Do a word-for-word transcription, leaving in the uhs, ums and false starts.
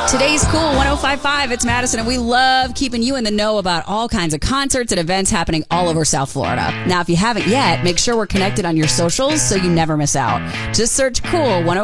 Today's Cool one oh five point five. It's Madison, and we love keeping you in the know about all kinds of concerts and events happening all over South Florida. Now, if you haven't yet, make sure we're connected on your socials so you never miss out. Just search Cool one oh five point five.